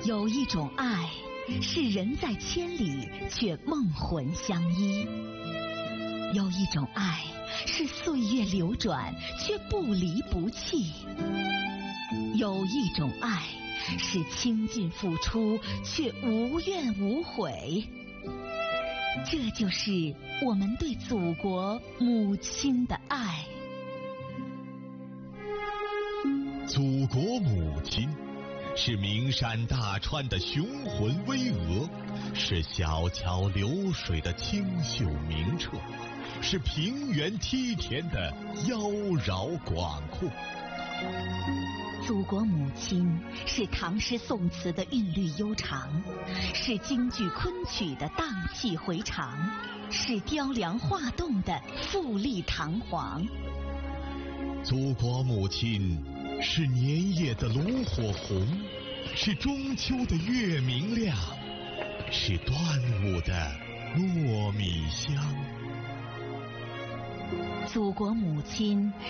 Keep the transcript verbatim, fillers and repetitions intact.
有一种爱，是人在千里却梦魂相依；有一种爱，是岁月流转却不离不弃；有一种爱，是倾尽付出却无怨无悔。这就是我们对祖国母亲的爱。 祖国母亲是名山大川的雄浑巍峨，是小桥流水的清秀明澈，是平原梯田的妖娆广阔。 祖国母亲是唐诗宋词的韵律悠长，是京剧昆曲的荡气回肠，是雕梁画栋的富丽堂皇。 祖国母亲是年夜的炉火红，是中秋的月明亮，是端午的糯米香。 祖国母亲